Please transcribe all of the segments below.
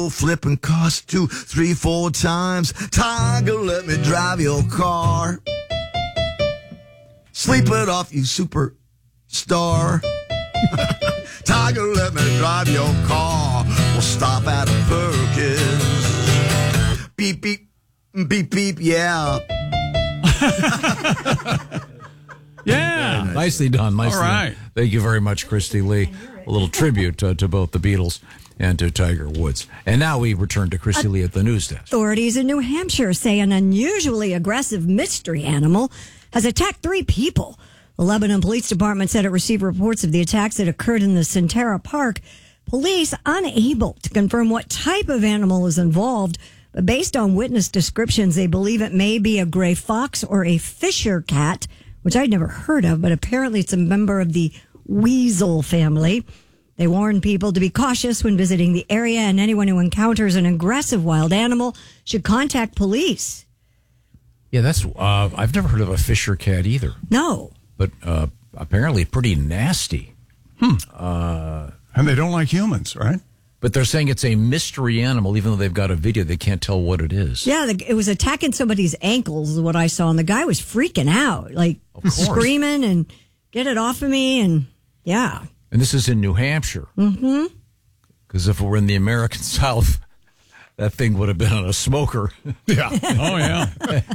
go flipping cars 2, 3, 4 times. Tiger, let me drive your car. Sleep it off, you superstar. Tiger, let me drive your car. We'll stop at Perkins. Beep, beep, beep, beep, yeah. Yeah. Nicely done. Nicely All right. done. Thank you very much, Christy Lee. A little tribute to both the Beatles and to Tiger Woods. And now we return to Christy Lee at the news desk. Authorities in New Hampshire say an unusually aggressive mystery animal has attacked 3 people. The Lebanon Police Department said it received reports of the attacks that occurred in the Centera Park. Police unable to confirm what type of animal is involved, but based on witness descriptions, they believe it may be a gray fox or a Fisher cat, which I'd never heard of, but apparently it's a member of the weasel family. They warn people to be cautious when visiting the area, and anyone who encounters an aggressive wild animal should contact police. Yeah, that's. I've never heard of a Fisher cat either. No. But apparently pretty nasty. And they don't like humans, right? But they're saying it's a mystery animal, even though they've got a video. They can't tell what it is. Yeah, it was attacking somebody's ankles, is what I saw. And the guy was freaking out, like screaming and get it off of me. And yeah. And this is in New Hampshire. Mm-hmm. Because if it were in the American South, that thing would have been on a smoker. Yeah. Oh, yeah.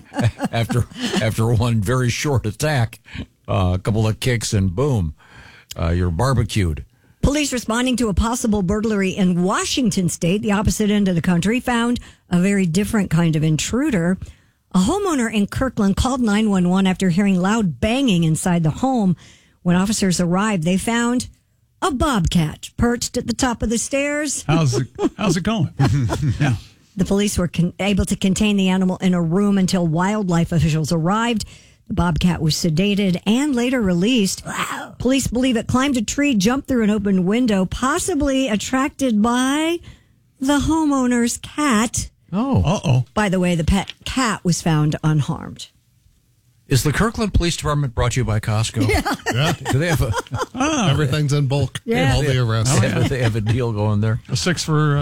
after one very short attack, a couple of kicks, and boom, you're barbecued. Police responding to a possible burglary in Washington state, the opposite end of the country, found a very different kind of intruder. A homeowner in Kirkland called 911 after hearing loud banging inside the home. When officers arrived, they found a bobcat perched at the top of the stairs. How's it going? Yeah. The police were able to contain the animal in a room until wildlife officials arrived. The bobcat was sedated and later released. Wow. Police believe it climbed a tree, jumped through an open window, possibly attracted by the homeowner's cat. Oh. Uh-oh. By the way, the pet cat was found unharmed. Is the Kirkland Police Department brought to you by Costco? Yeah. Do they have a Everything's in bulk. Yeah. All the arrests. they have a deal going there? A 6 for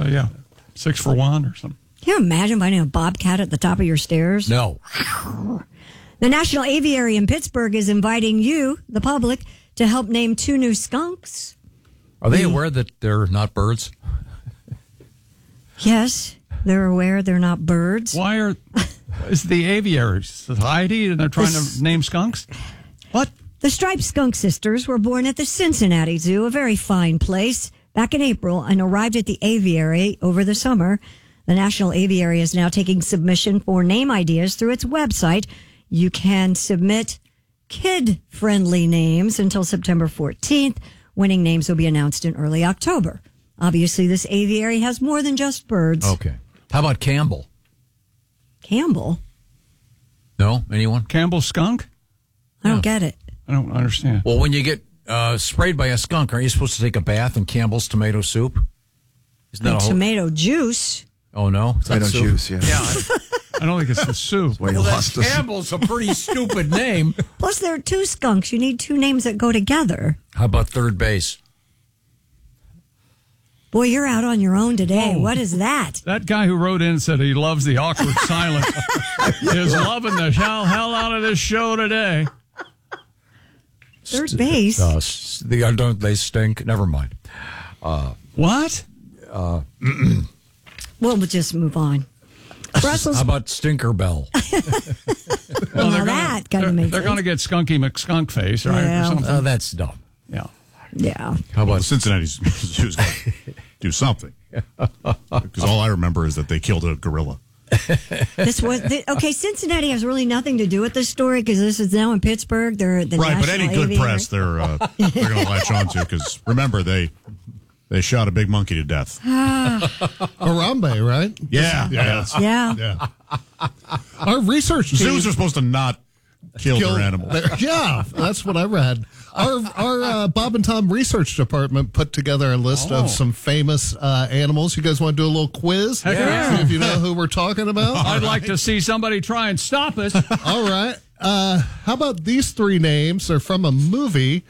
1 or something. Can you imagine finding a bobcat at the top of your stairs? No. The National Aviary in Pittsburgh is inviting you, the public, to help name 2 new skunks. Are they aware that they're not birds? Yes, they're aware they're not birds. Is the Aviary Society and they're trying to name skunks? What? The striped skunk sisters were born at the Cincinnati Zoo, a very fine place, back in April, and arrived at the aviary over the summer. The National Aviary is now taking submission for name ideas through its website. You can submit kid-friendly names until September 14th. Winning names will be announced in early October. Obviously, this aviary has more than just birds. Okay. How about Campbell? Campbell? No? Anyone? Campbell skunk? I don't get it. I don't understand. Well, when you get sprayed by a skunk, aren't you supposed to take a bath in Campbell's tomato soup? Isn't that And a whole... tomato juice. Oh, no? Is that Tomato soup? juice, yeah. I don't think it's the soup. Well, you lost us. Campbell's a pretty stupid name. Plus, there are 2 skunks. You need 2 names that go together. How about third base? Boy, you're out on your own today. Oh. What is that? That guy who wrote in said he loves the awkward silence. Is loving the hell out of this show today. Third base. Don't they stink? Never mind. What? We'll just move on. Brussels. How about Stinkerbell? Well, now that kind of makes They're sense. going to get Skunky McSkunk face, right? Yeah. Or something. That's dumb. Yeah. Yeah. How Well, about Cincinnati Zoo's going to do something. Because all I remember is that they killed a gorilla. This was okay. Cincinnati has really nothing to do with this story because this is now in Pittsburgh. They're the Right, but National any good Aviary. press they're going to latch on to. Because remember, they shot a big monkey to death. Harambe, right? Yeah. Yeah. Our research team Zoos are supposed to not kill their animals. Yeah, that's what I read. Our Bob and Tom research department put together a list of some famous animals. You guys want to do a little quiz? Heck yeah. See if you know who we're talking about? I'd like to see somebody try and stop us. All right. How about these 3 names? They're from a movie.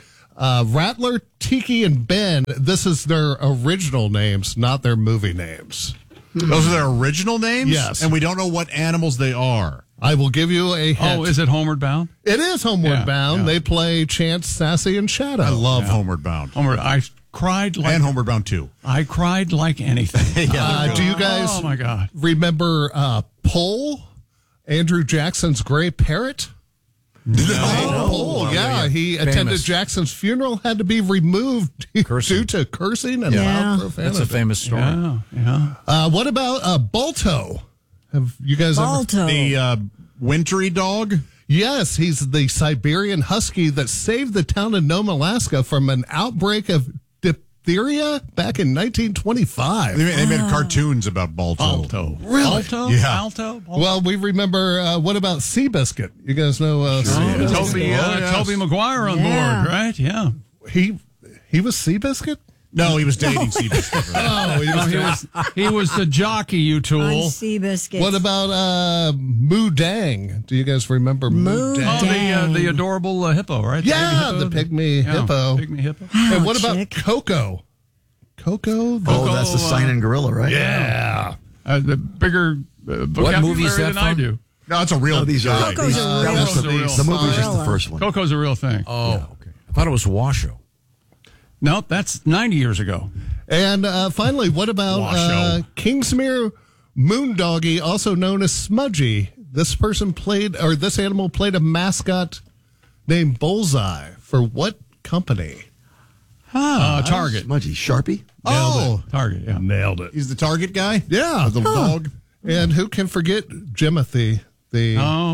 Rattler, Tiki, and Ben. This is their original names, not their movie names. Those are their original names? Yes. And we don't know what animals they are. I will give you a hint. Oh, is it Homeward Bound? It is Homeward Bound. yeah. They play Chance, Sassy, and Shadow. I love Homeward Bound. I cried like And Homeward Bound 2. I cried like anything. Do you guys Oh my God! remember Pole, Andrew Jackson's gray parrot? Pole, yeah. He attended Jackson's funeral, had to be removed due to cursing and loud profanity. That's a famous story. Yeah. What about Balto? Have you guys Balto. The wintry dog? Yes, he's the Siberian husky that saved the town of Nome, Alaska from an outbreak of diphtheria back in 1925. They made cartoons about Balto. Alto. Really? Alto? Yeah. Alto? Well, we remember, what about Seabiscuit? You guys know Seabiscuit? Toby Maguire on Yeah. board, right? Yeah. He was Seabiscuit? No, he was dating Seabiscuit. He was the jockey, you On tool. Seabiscuits. What about Moo Dang? Do you guys remember Moo Dang? Oh, the adorable hippo, right? Yeah, baby the pygmy Yeah, hippo. Pygmy hippo. And what chick. about Coco? Coco? Oh, that's the sign-in gorilla, right? Yeah. The bigger vocabulary movie is that than I from? do. No, it's a real these are guy. Coco's a real That's Coco's a real the movie's just the gorilla. first one. Coco's a real thing. Oh, okay. I thought it was Washoe. No, that's 90 years ago. And finally, what about Washoe. Kingsmere Moondoggy, also known as Smudgy? This animal played a mascot named Bullseye for what company? Target. Smudgy. Sharpie? Target, yeah. Nailed it. He's the Target guy? Yeah. The dog? And who can forget Jimothy? The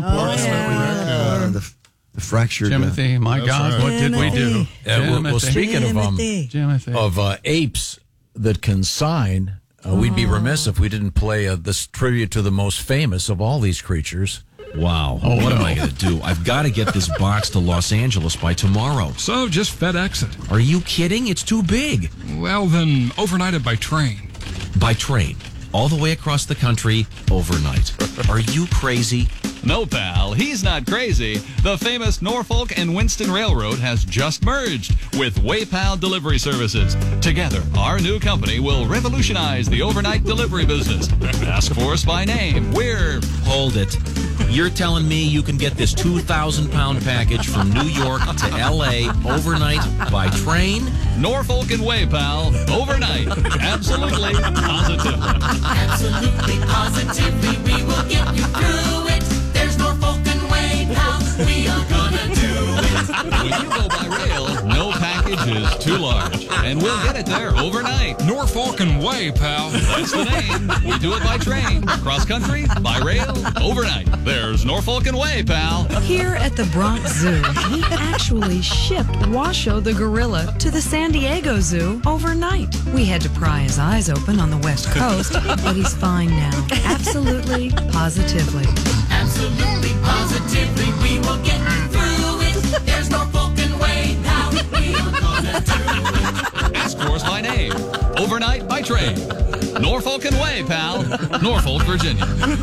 The fractured... Timothy, my God, what did we do? Well, speaking Timothy. of apes that can sign, we'd be remiss if we didn't play this tribute to the most famous of all these creatures. Wow. What am I going to do? I've got to get this box to Los Angeles by tomorrow. So just FedEx it. Are you kidding? It's too big. Well, then overnight it by train. By train. All the way across the country overnight. Are you crazy? No, pal, he's not crazy. The famous Norfolk and Winston Railroad has just merged with WayPal Delivery Services. Together, our new company will revolutionize the overnight delivery business. Ask for us by name. We're... Hold it. You're telling me you can get this 2,000-pound package from New York to L.A. overnight by train? Norfolk and WayPal, overnight. Absolutely, positively. Absolutely, positively, we will get you through it. There's Norfolk and WayPal, we are gonna do it. When you go by rail, no package is too large, and we'll get it there overnight. Norfolk and Way, pal. That's the name. We do it by train, cross country, by rail, overnight. There's Norfolk and Way, pal. Here at the Bronx Zoo, we actually shipped Washoe the gorilla to the San Diego Zoo overnight. We had to pry his eyes open on the West Coast, but he's fine now. Absolutely, positively. Absolutely, positively, we will get you through it. There's Norfolk and WayPal, we are gonna do it. Ask for us by name. Overnight by train. Norfolk and Way, pal. Norfolk, Virginia.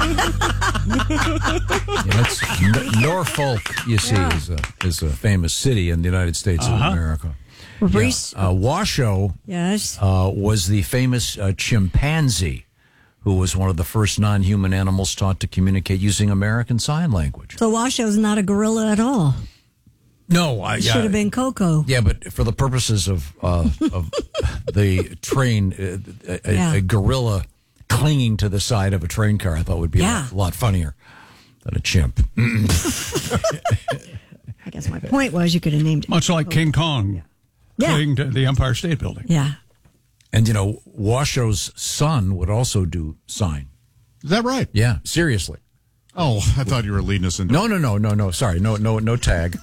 Norfolk, you see, is a famous city in the United States of America. Reese. Washoe Yes. was the famous chimpanzee who was one of the first non-human animals taught to communicate using American Sign Language. So Washoe's not a gorilla at all. No, It should have been Coco. Yeah, but for the purposes of the train, a gorilla clinging to the side of a train car, I thought would be a lot funnier than a chimp. I guess my point was you could have named it. Much like King Kong clinging to the Empire State Building. Yeah. And, you know, Washoe's son would also do sign. Is that right? Yeah, seriously. Oh, I thought you were leading us into... No. Sorry, no tag.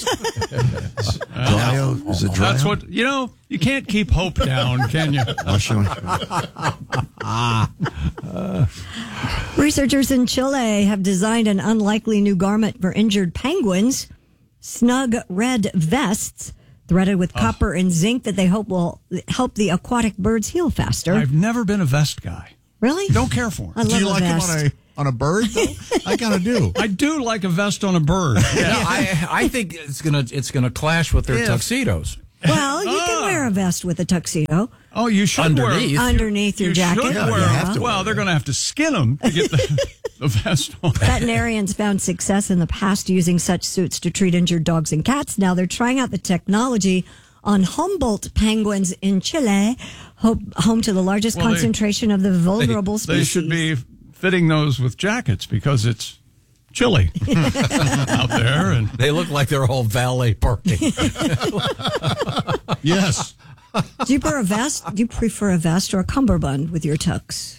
Dryo? Is it Dryo? That's what, you can't keep hope down, can you? Researchers in Chile have designed an unlikely new garment for injured penguins. Snug red vests threaded with copper and zinc that they hope will help the aquatic birds heal faster. I've never been a vest guy. Really? Don't care for I them. love Do you a like vest. him on a bird, though? I kind of do. I do like a vest on a bird. Yeah, I think it's gonna clash with their tuxedos. Well, you can wear a vest with a tuxedo. Oh, you should underneath. Underneath your jacket. Should Yeah, you wear have them. to Well, wear they're going to have to skin them to get the vest on. Veterinarians found success in the past using such suits to treat injured dogs and cats. Now they're trying out the technology on Humboldt penguins in Chile, home to the largest concentration of the vulnerable species. They should be fitting those with jackets because it's chilly out there. And They look like they're all valet parking. Yes. Do you wear a vest? Do you prefer a vest or a cummerbund with your tux?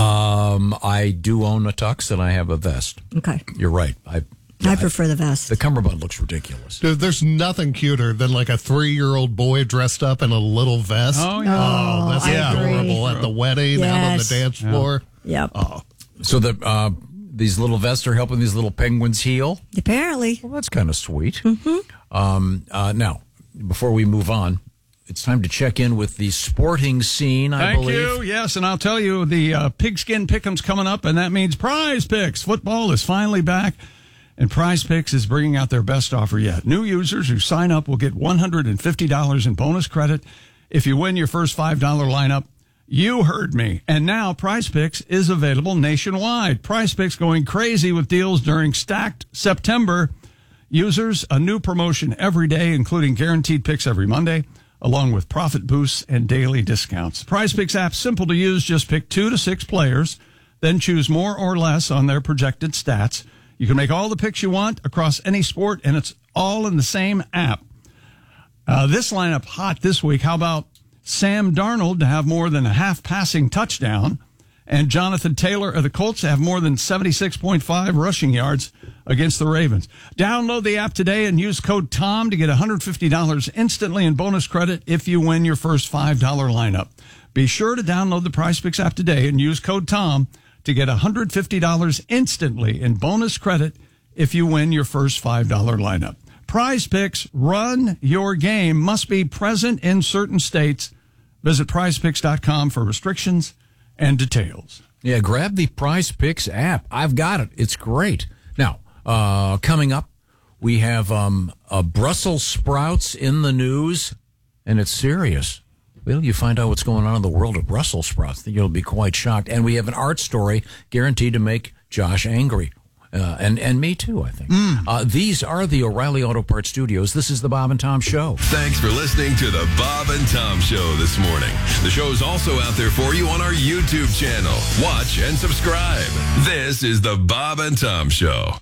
I do own a tux and I have a vest. Okay. You're right. I prefer the vest. The cummerbund looks ridiculous. Dude, there's nothing cuter than like a 3-year-old boy dressed up in a little vest. Oh, yeah. Oh, that's I agree. adorable at the wedding, out on the Yes. dance floor. Yep. Oh, So these little vests are helping these little penguins heal? Apparently. Well, that's kind of sweet. Now, before we move on, it's time to check in with the sporting scene, I believe. Thank you. Yes, and I'll tell you, the pigskin pick'em's coming up, and that means Prize Picks. Football is finally back, and Prize Picks is bringing out their best offer yet. New users who sign up will get $150 in bonus credit if you win your first $5 lineup. You heard me. And now Prize Picks is available nationwide. Prize Picks going crazy with deals during Stacked September. Users, a new promotion every day, including guaranteed picks every Monday, along with profit boosts and daily discounts. Prize Picks app, simple to use. Just pick 2 to 6 players, then choose more or less on their projected stats. You can make all the picks you want across any sport, and it's all in the same app. This lineup hot this week. How about Sam Darnold to have more than a half passing touchdown, and Jonathan Taylor of the Colts to have more than 76.5 rushing yards against the Ravens. Download the app today and use code TOM to get $150 instantly in bonus credit if you win your first $5 lineup. Be sure to download the Prize Picks app today and use code TOM to get $150 instantly in bonus credit if you win your first $5 lineup. Prize Picks, run your game. Must be present in certain states. Visit prizepicks.com for restrictions and details. Yeah, grab the Prize Picks app. I've got it. It's great. Now, coming up, we have Brussels sprouts in the news, and it's serious. Well, you find out what's going on in the world of Brussels sprouts. You'll be quite shocked. And we have an art story guaranteed to make Josh angry. And me too, I think. These are the O'Reilly Auto Parts Studios. This is the Bob and Tom Show. Thanks for listening to the Bob and Tom Show this morning. The show is also out there for you on our YouTube channel. Watch and subscribe. This is the Bob and Tom Show.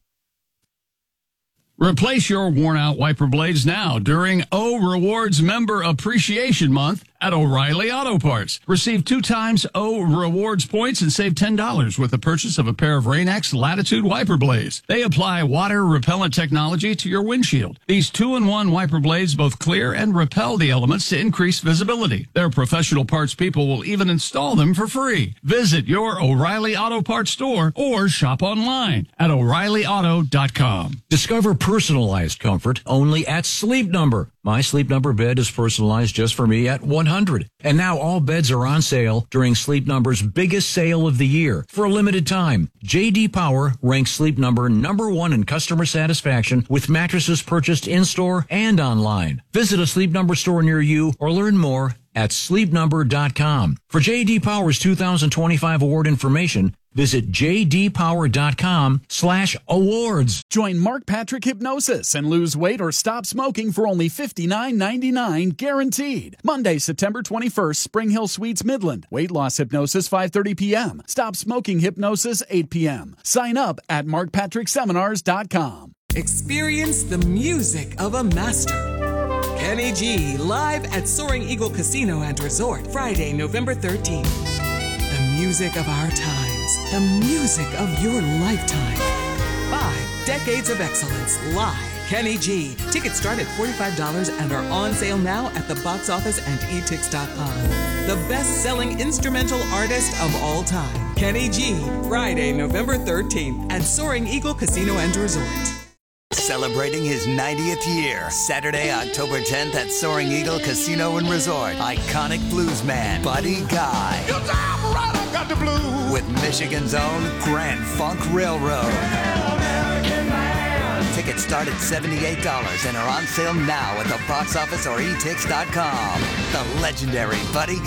Replace your worn-out wiper blades now during O Rewards Member Appreciation Month at O'Reilly Auto Parts. Receive 2 times O Rewards points and save $10 with the purchase of a pair of Rain-X Latitude wiper blades. They apply water-repellent technology to your windshield. These 2-in-1 wiper blades both clear and repel the elements to increase visibility. Their professional parts people will even install them for free. Visit your O'Reilly Auto Parts store or shop online at O'ReillyAuto.com. Discover personalized comfort only at Sleep Number. My Sleep Number bed is personalized just for me at $100. And now all beds are on sale during Sleep Number's biggest sale of the year. For a limited time, J.D. Power ranks Sleep Number #1 in customer satisfaction with mattresses purchased in-store and online. Visit a Sleep Number store near you or learn more at sleepnumber.com. For J.D. Power's 2025 award information, visit jdpower.com/awards. Join Mark Patrick Hypnosis and lose weight or stop smoking for only $59.99 guaranteed. Monday, September 21st, Spring Hill Suites, Midland. Weight loss hypnosis 5:30 p.m. Stop smoking hypnosis 8 p.m. Sign up at markpatrickseminars.com. Experience the music of a master. Kenny G live at Soaring Eagle Casino and Resort Friday, November 13th. The music of our times. The music of your lifetime. 5 decades of excellence live. Kenny G. Tickets start at $45 and are on sale now at the box office and etix.com. The best-selling instrumental artist of all time. Kenny G. Friday, November 13th at Soaring Eagle Casino and Resort. Celebrating his 90th year, Saturday, October 10th at Soaring Eagle Casino and Resort. Iconic bluesman Buddy Guy. Your time right, I've got the blues. With Michigan's own Grand Funk Railroad. Tickets start at $78 and are on sale now at the box office or etix.com. The legendary Buddy Guy.